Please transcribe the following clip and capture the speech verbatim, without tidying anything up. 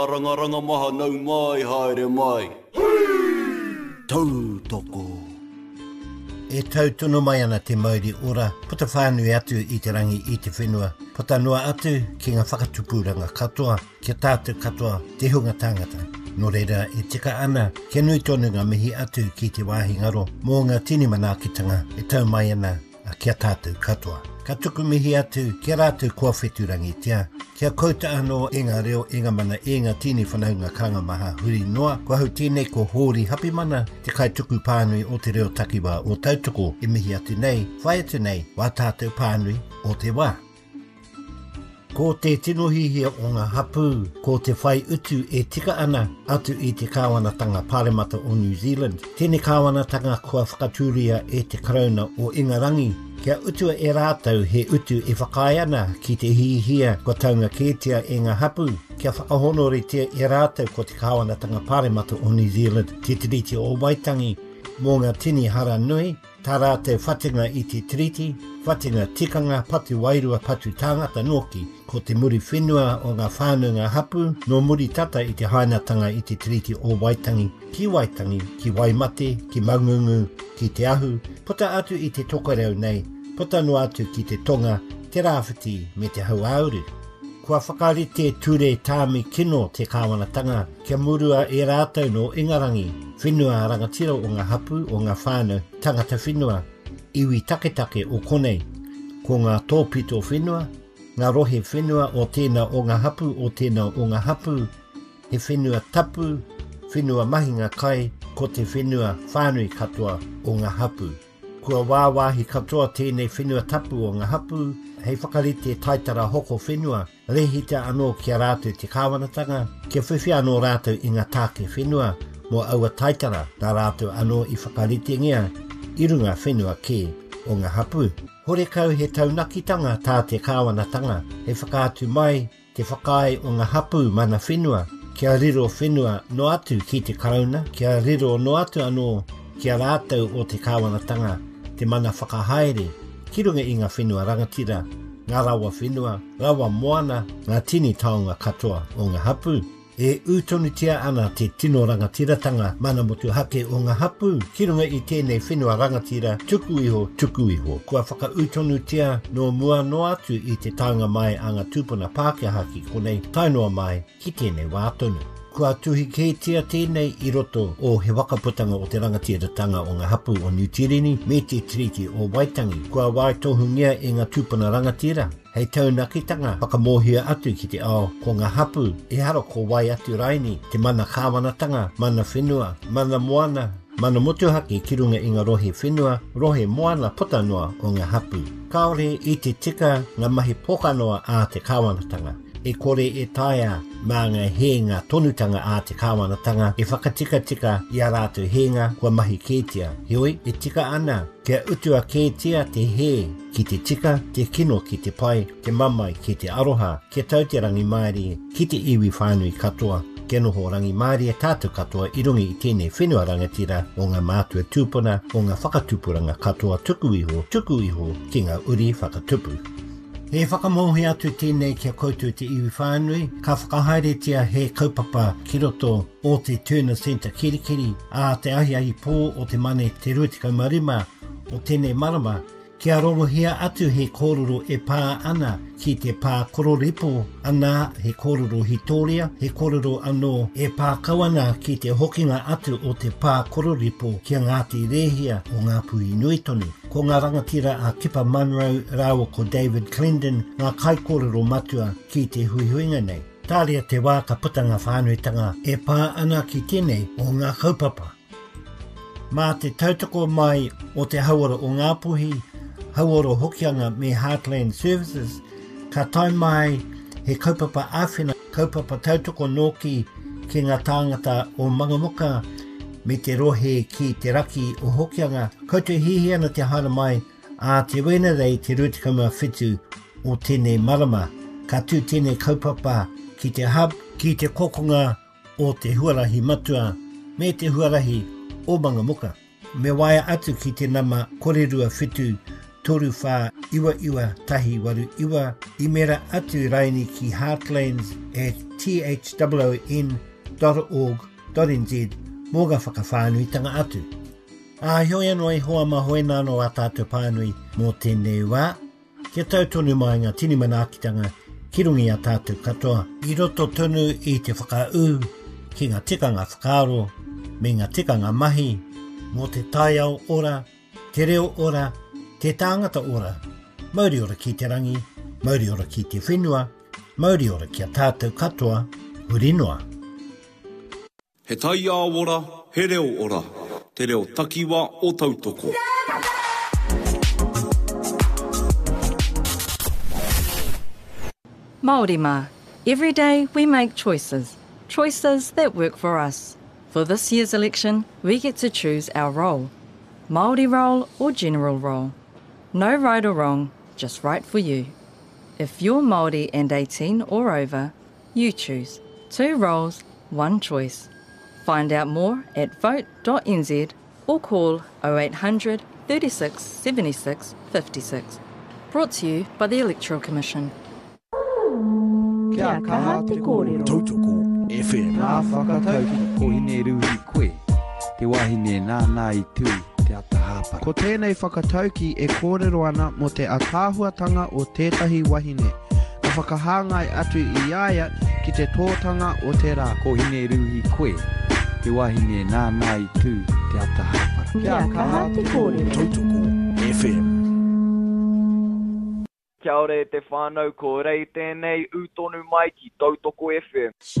Rangaranga maha nau mai haere mai. Tau toko. E tautono mai ana te mauri ora, puta whānui atu i te rangi i te whenua. Puta noa atu ki ngā whakatupuranga katoa, kia tātou katoa, te hunga tangata. Nō reira e tika ana, kia nui tonu ngā mihi atu ki te wāhi ngaro, mō ngā tini manākitanga e tau mai ana a kia tātou katoa. Ka tuku mihi atu, kia rātou kua wheturangi tia. Kia kouta anō e ngā reo e ngā mana e ngā tini whanaunga kanga maha huri noa. Kua hau tēnei ko hōri hapi mana, te kai tuku pānui o te reo takiwa o tautoko e mihi atu nei, whai atu nei, wā tātou pānui o te wā. Ko te tino hihia o ngā hapu, ko te whai utu e tika ana atu i te kāwanatanga Pāremata o New Zealand. Tēnei kāwanatanga kua whakaturia e te karauna o Ingarangi. Kia utua e rātau he utu e whakai ana ki te hihia ko taunga kētia e ngā hapu. Kia whakahonore te e rātau ko te kāwanatanga Pāremata o New Zealand. Te tiriti o Waitangi mō ngā tini hara nui. Tā rātau whatinga i te tiriti, whatinga tikanga patu wairua patu tāngata noki, ko te muri whenua o ngā whānunga hapu, no muri tata i te hainatanga i te tiriti o Waitangi, ki Waitangi, ki Waimate, ki Maungungu, ki te ahu, puta atu i te tokarau nei, puta no atu ki te tonga, te rāwhiti me te hau auru. Kua whakarite ture tāmi kino te kāwanatanga, kia murua e rātau no Ingarangi, whenua rangatira o ngā hapu o ngā whānau, tangata whenua, iwi taketake o konei, ko ngā tōpito whenua, ngā rohe whenua o tēnā o ngā hapu o tēnā o ngā hapu, he whenua tapu, whenua mahinga kai, ko te whenua whānui katoa o ngā hapu. Kua wāwāhi katoa tēnei whenua tapu o ngā hapu, hei whakarite taitara hoko whenua, rehita anō kia rātou te kāwanatanga, kia whiwhi anō rātou i ngā tāke whenua, mō aua taitara tā rātou anō i whakarite ngia, i runga whenua kē o ngā hapu. Hore kau he taunakitanga tā te kāwanatanga, he whakātu mai te whakai o ngā hapu mana whenua, kia riro whenua no atu ki te karauna, kia riro no atu anō kia rātou o te kāwanatanga, te mana whakahaere, ki runga i ngā whenua rangatira, ngā rawa whenua, rawa moana, ngā tini taonga katoa o ngā hapu. E ūtonutia ana te tino rangatiratanga mana motu hake o ngā hapu, ki runga i tēnei whenua rangatira, tuku iho, tuku iho. Kua whaka ūtonutia no mua no atu i te taonga mai a ngā tūpuna Pākehā ki konei, tainoa mai ki tēnei wātonu. Kua tuhi kētia tēnei i roto o he wakaputanga o te rangatiratanga o ngā hapu o New Tirini me te tiriti o Waitangi. Kua waitohungia e ngā tūpuna rangatira. Hei taunakitanga whakamohia atu ki te ao ko ngā hapu e haro ko wai atu raini te mana kāwanatanga, mana whenua, mana moana, mana motuhaki ki runga i ngā rohe whenua, rohe moana puta noa o ngā hapu. Kaore i te tika ngā mahi pokanoa a te kāwanatanga. E kore e taia mā ngā henga tonutanga a te kāwanatanga e whakatika tika i a rātou henga kua mahi kētia. Heoi, e tika ana, kia utua kētia te he ki te tika, te kino ki te pai, te mamai ki te aroha, kia tau te rangi maari ki te iwi whānui katoa, kia noho rangi maari e tātou katoa i rungi i tēnei whenua rangatira o ngā mātua tūpuna o ngā whakatupuranga katoa tuku iho, tuku iho ki ngā uri whakatupu. He whakamohi atu tēnei kia koutou te iwi whānui, ka whakahaeretia he kaupapa ki roto o te Turner Centre Kirikiri, a te ahi ahi pō o te mane te ruitikau marima o tēnei marama, kia rorohia atu he kōrero e pā ana ki te pā kororipo ana he kōrero hitoria, he kōrero anō e pā kawana ki te hokinga atu o te pā kororipo kia Ngāti Rehia o ngā puhi nui tonu. Ko ngā rangatira a Kipa Munro rāua ko David Clendon, ngā kai kōrero matua ki te huihuinga nei. Tāria te wā ka putanga whānuitanga e pā ana ki tēnei o ngā kaupapa. Mā te tautoko mai o te hauara o ngā puhi, hauoro hokianga me Heartland Services, ka tai mai he kaupapa āwhina, kaupapa tautoko noki ki ngā tāngata o Mangamuka me te rohe ki te raki o hokianga, koutou hihi ana te hara mai a te wena rei te ruitikama whitu o tēnei marama, ka tū tēnei kaupapa ki te hub, ki te kokonga o te huarahi matua me te huarahi o Mangamuka. Me waia atu ki te nama korerua whitu toru whā iwa iwa tahi waru iwa i mera atu raini ki Heartlands e t h w n dot org dot n z mō ka whakawhānuitanga atu. A hoi anō e hoa mahoe nāno a tātou pānui mō tēnei wā. Kia tautonu mai ngā tini manaakitanga ki rungi a tātou katoa. I roto tonu i te whakaū ki ngā tikanga whakaaro me ngā tikanga mahi mō te taiao ora, te reo ora, te tāngata ora. Mauri ora ki te rangi, mauri ora ki te whenua, mauri ora ki a tātou katoa, huri noa. He tai a ora, he reo ora, te reo takiwa o tautoko. Māori mā, every day we make choices, choices that work for us. For this year's election, we get to choose our role, Māori role or general role. No right or wrong, just right for you. If you're Māori and eighteen or over, you choose. Two roles, one choice. Find out more at vote dot n z or call oh eight hundred, thirty-six, seventy-six, fifty-six. Brought to you by the Electoral Commission. Kia kaha te kōrero. Tautoko F M. Nā whakatauki ko hine ruhi koe. Te wahine nā nā i tū te ata hāpara. Ko tēnei whakatauki e kōrero ana mo te atahuatanga o tētahi wahine. Ka whakahāngai atu i aia ki te tōtanga o te rā. Ko hine ruhi koe. Te wahine nā nā i tū te ata hāpara. Kia kaha te kōrero. Tautoko F M. Kia ore te whānau ko rei tēnei utonu mai ki Tautoko F M.